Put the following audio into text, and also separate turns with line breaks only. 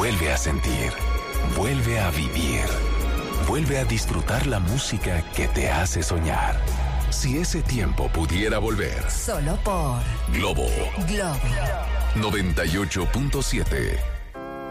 Vuelve a sentir. Vuelve a vivir. Vuelve a disfrutar la música que te hace soñar. Si ese tiempo pudiera volver.
Solo por
Globo
Globo
98.7.